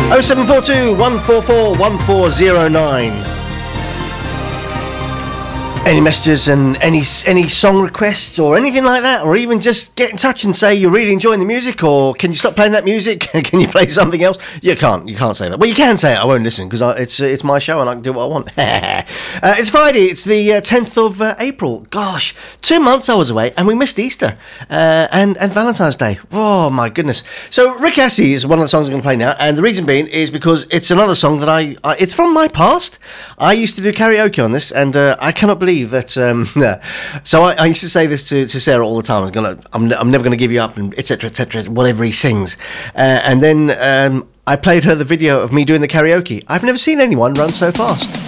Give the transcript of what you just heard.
0742 144 1409. Any messages and any song requests or anything like that, or even just get in touch and say you're really enjoying the music, or can you stop playing that music? Can you play something else? You can't say that. Well, you can say it. I won't listen because it's my show and I can do what I want. It's Friday. It's the 10th of April. Gosh, 2 months I was away and we missed Easter and Valentine's Day. Oh my goodness. So Rick Astley is one of the songs I'm going to play now, and the reason being is because it's another song that it's from my past. I used to do karaoke on this, and I cannot believe that so I used to say this to Sarah all the time. I'm never going to give you up, and etc whatever he sings, and then I played her the video of me doing the karaoke. I've never seen anyone run so fast.